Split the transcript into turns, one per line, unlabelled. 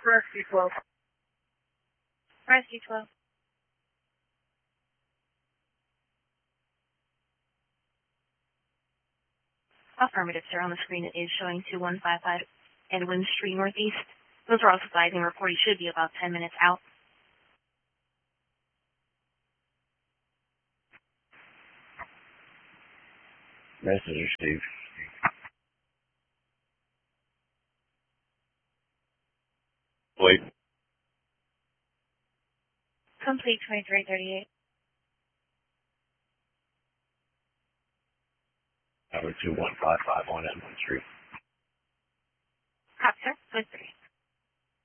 Rescue 12.
Rescue 12. Affirmative, sir. On the screen it is showing 2155 Edwin Street Northeast. Those are also advising report. He should be about 10 minutes out.
Message received. Wait.
Complete 2338.
Number 21551 Edmund Street.
Copy, sir. Good 3.